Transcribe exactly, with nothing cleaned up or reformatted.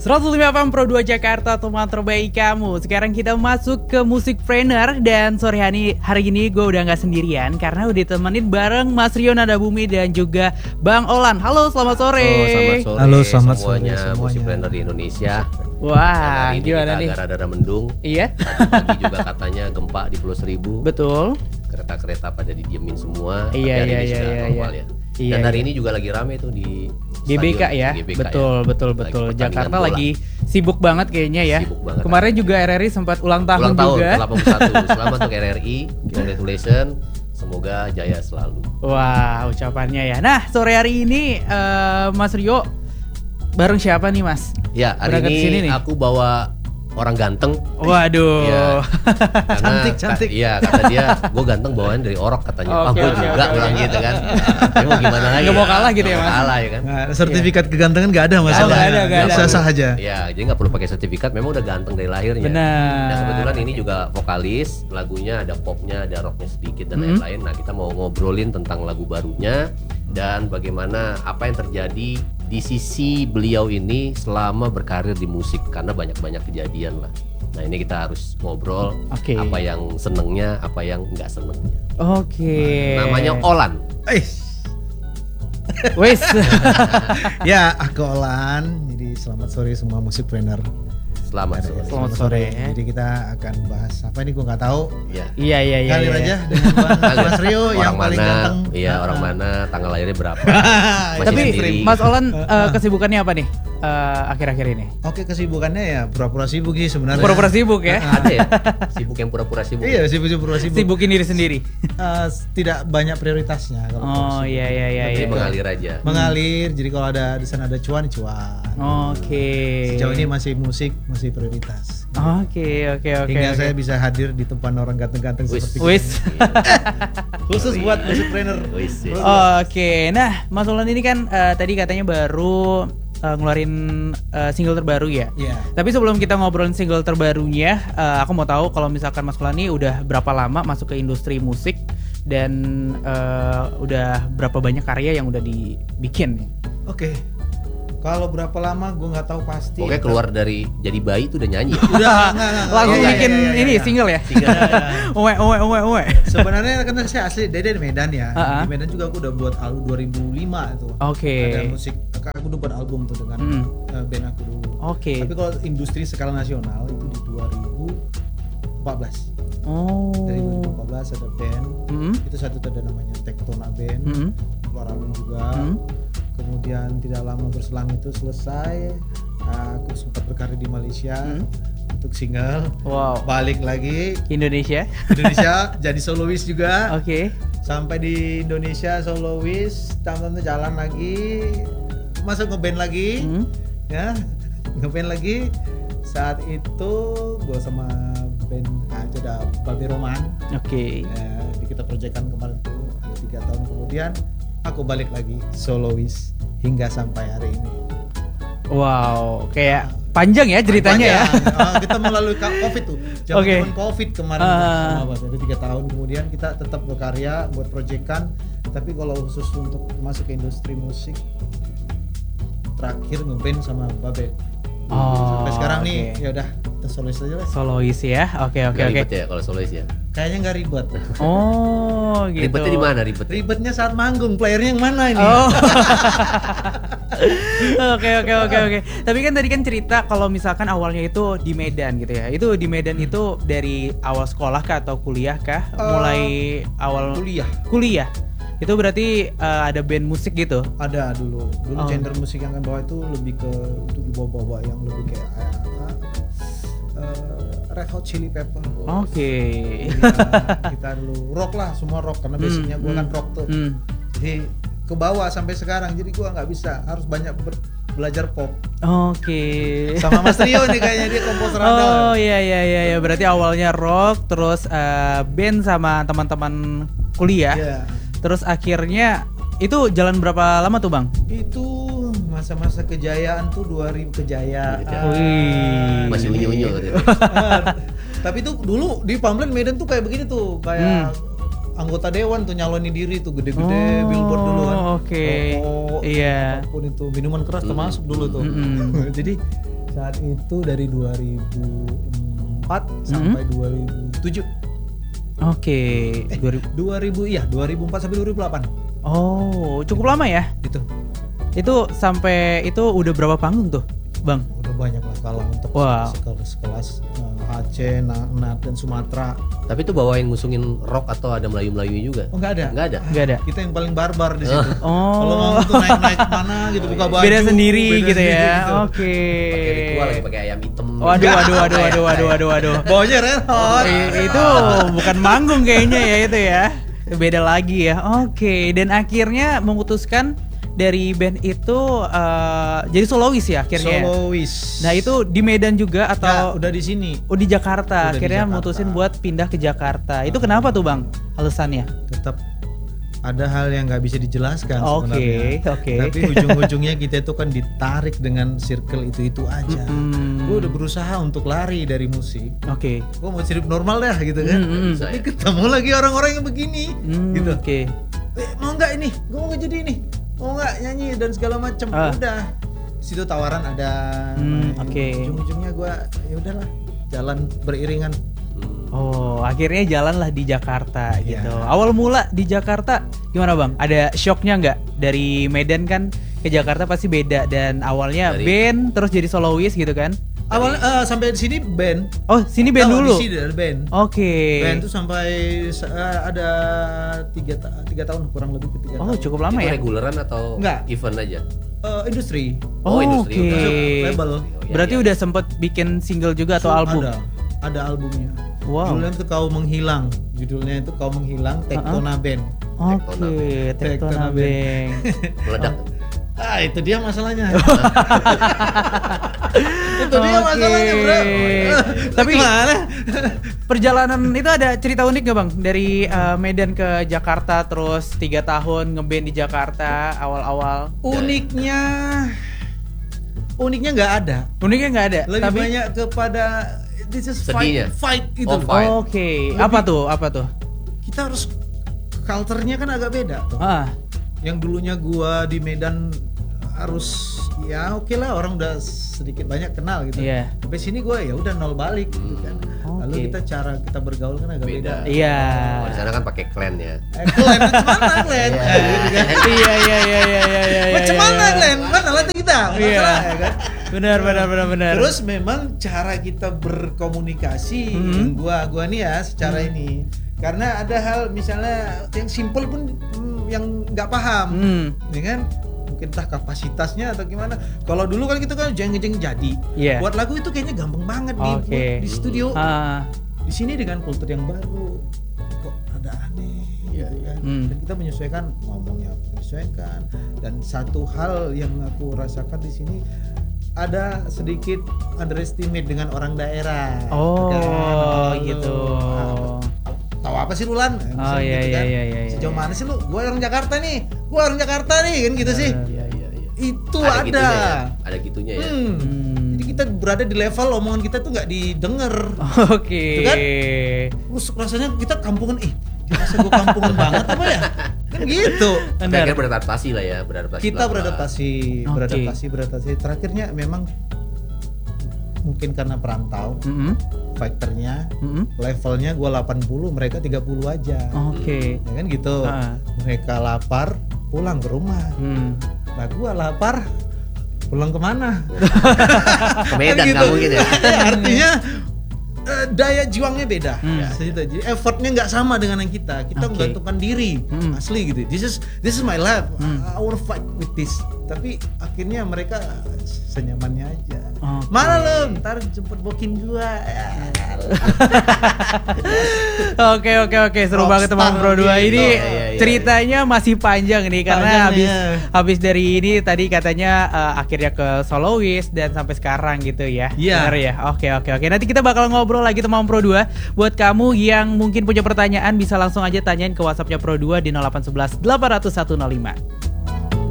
seratus lima F M Pro dua Jakarta, teman terbaik kamu. Sekarang kita masuk ke Musikpreneur. Dan sore hari, hari ini gue udah gak sendirian karena udah ditemenin bareng Mas Rio Nadabumi dan juga Bang Olan. Halo, selamat sore. Oh, selamat sore. Halo, selamat semuanya, sore semuanya. Musikpreneur di Indonesia. Wah, gimana nih? Agak rada mendung. Iya. Pagi juga katanya gempa di Pulau Seribu. Betul. Kereta-kereta pada didiemin semua. Iya, tapi hari iya, ini iya, sudah iya, normal iya. ya. Iya, Dan hari iya. ini juga lagi rame tuh di G B K stadion, ya, G B K betul, ya. betul, Lagi betul. pertandingan Jakarta bola. lagi sibuk banget kayaknya ya. Sibuk banget. Kemarin juga R R I sempat ulang tahun, Ulang tahun juga. ke delapan puluh satu. Selamat untuk R R I. Congratulations. Semoga jaya selalu. Wah, ucapannya ya. Nah, sore hari ini eh, Mas Rio bareng siapa nih, Mas? Ya, hari Berangkat ini kesini nih. aku bawa orang ganteng. Waduh. Iya. Karena Cantik, ka- cantik. Iya, kata dia, gue ganteng bawaan dari orok katanya. Ah, Oke, gue oke, juga oke, bilang oke. gitu kan. Ya mau gimana lagi? Nggak mau ya? kalah gitu ya, Nggak Mas? mau kalah ya kan. Nah, sertifikat kegantengan nggak ada Nggak masalahnya. ada, nggak ada. Sah-sah aja. Ya, jadi nggak perlu pakai sertifikat. Memang udah ganteng dari lahirnya. Benar. Dan kebetulan ini juga vokalis. Lagunya ada popnya, ada rocknya sedikit dan Mhm. lain-lain. Nah, kita mau ngobrolin tentang lagu barunya dan bagaimana apa yang terjadi di sisi beliau ini selama berkarir di musik, karena banyak-banyak kejadian lah. Nah, ini kita harus ngobrol Oke. apa yang senengnya, apa yang nggak senengnya. Oke. Namanya Olan. Eh, Wes. ya aku Olan. Jadi selamat sore semua musikpreneur. Selamat sore. Selamat sore. Jadi kita akan bahas apa ini gue nggak tahu. Ya. Iya, iya, iya. Ngalir iya. aja dengan Bang Mas Rio orang yang paling mana, ganteng. Iya, Ah, orang ah. mana, tanggal lahirnya berapa. Tapi Masih Tapi sendiri. Mas Olan eh, kesibukannya apa nih eh, akhir-akhir ini? Oke, kesibukannya ya pura-pura sibuk sih sebenarnya. Pura-pura sibuk ya? Ada ya? Sibuk yang pura-pura sibuk. Iya, sibuk-sibuk pura sibuk. Sibukin diri sendiri. Eh, tidak banyak prioritasnya kalau Oh sibuk. iya iya iya. Jadi iya. mengalir aja. Mengalir. Jadi kalau ada di sana ada cuan, cuan. Oke. Sejauh ini masih musik, masih prioritas. Oke oke oke. Hingga oke. saya bisa hadir di depan orang ganteng-ganteng Wis. seperti Wis. khusus buat musikpreneur. Wis, wis. Oke, nah Mas Olan ini kan eh, tadi katanya baru eh, ngeluarin eh, single terbaru ya. Iya. Tapi sebelum kita ngobrolin single terbarunya, eh, aku mau tahu kalau misalkan Mas Olan ini udah berapa lama masuk ke industri musik dan eh, udah berapa banyak karya yang udah dibikin nih? Oke. Kalau berapa lama gue nggak tahu pasti. Pokoknya keluar dari jadi bayi tuh udah nyanyi. Udah enggak, enggak, Langsung enggak. bikin Iya, iya, iya, ini iya. single ya? Tiga. Uwe uwe uwe uwe. Sebenarnya kan saya asli dari Medan ya. Ah, ah. Di Medan juga aku udah buat album dua ribu lima itu. Oke. Ada musik, aku udah buat album tuh dengan Hmm. eh, band aku dulu. Oke. Tapi kalau industri skala nasional itu di dua ribu empat belas. Oh. Dari dua ribu empat belas ada band. Hmm. Itu satu tuh ada namanya Tektona Band. Hmm. Keluar album juga. Hmm. Kemudian tidak lama berselang itu selesai, aku sempat berkarir di Malaysia Hmm. untuk single. Wow. Balik lagi Indonesia. Indonesia jadi soloist juga. Oke. Sampai di Indonesia soloist, tamu jalan lagi, masuk ngeband lagi, Hmm. ya ngeband lagi. Saat itu gue sama band aja ada Babe Roman. Oke. Ya, di kita proyekan kemarin tuh ada tiga tahun kemudian aku balik lagi soloist hingga sampai hari ini. Wow, kayak panjang ya ceritanya ya. Panjang. Ah, kita melalui ka- covid tuh zaman Oke. covid kemarin Ah. tuh, sama Bas. Ada tiga tahun kemudian kita tetap berkarya buat proyekan, tapi kalau khusus untuk masuk ke industri musik terakhir ngeband sama Babe. Oh, Sampai sekarang nih oke. ya udah kita soloist aja lah. Soloist Soloist ya. Oke oke Nggak oke. ribet ya kalau soloist ya. Kayaknya nggak ribet. Oh, gitu. Ribetnya di mana ribet? Ribetnya saat manggung, playernya yang mana ini? Oh. Oke oke oke oke. Tapi kan tadi kan cerita kalau misalkan awalnya itu di Medan gitu ya. Itu di Medan itu dari awal sekolah kah atau kuliah kah? Eh, Mulai awal Kuliah kuliah. Itu berarti eh, ada band musik gitu. ada dulu. Dulu Oh. genre musik yang kan bawa itu lebih ke untuk dibawa-bawa yang lebih kayak uh, uh, Red Hot Chili Pepper. Oke. kita, kita dulu rock lah, semua rock karena basicnya gue Hmm, kan hmm, rock tuh. hmm. Jadi ke bawah sampai sekarang. Jadi gue nggak bisa, harus banyak ber- belajar pop. Oke. Sama Mas Rio nih kayaknya dia komposer Oh andal. iya iya iya iya. Berarti awalnya rock, terus eh, band sama teman-teman kuliah. Iya. Terus akhirnya itu jalan berapa lama tuh, Bang? Itu masa-masa kejayaan tuh dua ribu kejayaan. Wih. Masih unyu-unyu gitu. Ah, tapi tuh dulu di Pamlen Medan tuh kayak begini tuh, kayak Hmm. anggota dewan tuh nyalonin diri tuh gede-gede Oh, billboard dulu kan. oke. Rokok, Iya. apapun itu minuman keras termasuk dulu tuh. Mm-mm. Jadi saat itu dari dua ribu empat sampai dua ribu tujuh. Oke. Eh, dua ribu dua ribu iya, dua ribu empat sampai dua ribu delapan. Oh, cukup lama ya? Gitu. Itu sampai itu udah berapa panggung tuh, Bang? Udah banyak lah kalau untuk Wow. sekelas, sekelas uh, Aceh, Nat dan Sumatera. Tapi itu bawain ngusungin rock atau ada Melayu-Melayu juga? Oh, enggak ada. Enggak ada. Enggak ada. Kita yang paling barbar di situ. Oh. Kalau mau tuh naik-naik mana gitu, buka baju. Beda sendiri beda gitu sendiri ya. gitu. Oke. Pakai ritual lagi pakai ayam hitam. Waduh, waduh, waduh, waduh, waduh, waduh, waduh. Bawanya Red Hot. I- itu bukan manggung kayaknya ya itu ya. Beda lagi ya. Oke, dan akhirnya memutuskan dari band itu uh, jadi solois ya akhirnya. Solois. Nah, itu di Medan juga Ya, atau udah di sini. oh di Jakarta. Udah di Akhirnya Jakarta. mutusin buat pindah ke Jakarta. Itu kenapa tuh, Bang? Alasannya? Tetap ada hal yang nggak bisa dijelaskan Oke, sebenarnya. oke. Tapi ujung-ujungnya kita itu kan ditarik dengan circle itu-itu aja. Mm-mm. Gue udah berusaha untuk lari dari musik. Oke. Gue mau hidup normal dah gitu kan. Mm-mm. Tapi ketemu lagi orang-orang yang begini. Hmm, Gitu. Oke. Eh, mau nggak ini? Gue mau nggak jadi ini. Mau nggak nyanyi dan segala macam. Ah. Udah. Situ tawaran ada. Hmm, Nah, oke. Ujung-ujungnya gue ya udahlah. Jalan beriringan. Oh, akhirnya jalan lah di Jakarta Iya. gitu. Awal mula di Jakarta gimana, Bang? Ada shocknya nggak? Dari Medan kan ke Jakarta pasti beda, dan awalnya Dari- band terus jadi solois gitu kan? Awalnya eh, sampai di sini band. Oh, sini band Oh, dulu. Di sini ada band. Oke. Band tuh sampai eh, ada tiga, ta- tiga tahun kurang lebih ke tiga Oh, tahun. cukup lama Itu ya? reguleran atau Enggak. event aja? Eh, industri. Oh, Oh, industri. oke. Masuk label. Oh, iya, Berarti iya. udah sempet bikin single juga atau So, album? Ada, ada albumnya. Wow. Judulnya itu Kau Menghilang. Judulnya itu Kau Menghilang, Tektona Band. Oke, Tektona Tektona Band. Band. Meledak. Ah, itu dia masalahnya. Itu dia Oke. masalahnya, Bro. Tapi gimana? perjalanan itu ada cerita unik gak, Bang? Dari uh, Medan ke Jakarta terus tiga tahun ngeband di Jakarta awal-awal. Uniknya Uniknya nggak ada. Uniknya nggak ada. Lebih tapi banyak kepada this is Sedihnya. fight, fight itu. Oh, fight. Oke, apa tuh? Apa tuh? Kita harus culture-nya kan agak beda tuh. Ah, Yang dulunya gua di Medan harus ya oke lah, orang udah sedikit banyak kenal gitu. Iya. Sampai sini gua ya udah nol balik gitu kan. Lalu Oke. kita cara kita bergaul kan agak beda. Beda. iya. Oh, di sana kan pakai clan ya. Eh, Glenn, macam mana Glenn? Iya. Eh, gitu kan. Iya, iya, iya, iya, iya, iya. Macam iya, mana iya. Glenn? Mana latih kita? Iya. Masalah, ya kan? Benar, benar, benar, benar. Terus memang cara kita berkomunikasi, Hmm. yang gua gua nih ya secara ini, karena ada hal misalnya yang simple pun hmm, yang nggak paham, Hmm. ya kan? Mungkin entah kapasitasnya atau gimana. Kalau dulu kan kita kan jeng-jeng jadi, Iya. buat lagu itu kayaknya gampang banget di Oke. buat di studio. Ah, Di sini dengan kultur yang baru, kok ada aneh, Iya, gitu kan? Hmm. Dan kita menyesuaikan, ngomongnya menyesuaikan. Dan satu hal yang aku rasakan di sini, ada sedikit underestimate dengan orang daerah. Oh, Kan, "Oh, lu, gitu. ah, tahu apa sih lu Lan?" Oh, Misalnya iya, gitu iya, kan. iya, iya, iya. Sejauh mana sih lu? Gua orang Jakarta nih. Gua orang Jakarta nih, kan gitu sih. Iya, iya, iya. Itu Ada ada. gitunya ya. Ada gitunya ya. Hmm. Hmm. Jadi kita berada di level omongan kita tuh nggak didengar. Oke. Itu kan? Terus rasanya kita kampungan, ih, rasa gue kampungan banget apa ya? Kan gitu. Benar. Kira-kira beradaptasi lah ya, beradaptasi. Kita pelan-pelan. beradaptasi, Oke. beradaptasi, beradaptasi. Terakhirnya memang mungkin karena perantau, Mm-mm. fighternya, Mm-mm. levelnya gue delapan puluh, mereka tiga puluh aja. Oke. Ya kan gitu. Ah. Mereka lapar, pulang ke rumah. Hmm. Lah gue lapar, pulang kemana? Ke Medan Kan nggak mungkin ya. Artinya eh, daya juangnya beda. Hmm. Ya, segitu aja. Jadi effortnya nggak sama dengan yang kita. Kita Oke. menggantungkan diri, Hmm. asli gitu. This is this is my life. Hmm. I wanna fight with this. Tapi akhirnya mereka senyamannya aja. Oke. Mana lo? Ntar jemput bokin gua. Ya. Oke, oke, oke, seru Rockstar banget teman Pro dua gitu. ini. Iya, iya, iya. Ceritanya masih panjang nih karena Panjang habis nih, ya. habis dari ini tadi katanya eh, akhirnya ke soloist dan sampai sekarang gitu ya. Iya. Benar ya. Oke, oke, oke. Nanti kita bakal ngobrol lagi teman Pro dua. Buat kamu yang mungkin punya pertanyaan bisa langsung aja tanyain ke WhatsAppnya Pro dua di nol delapan satu satu delapan nol satu nol lima.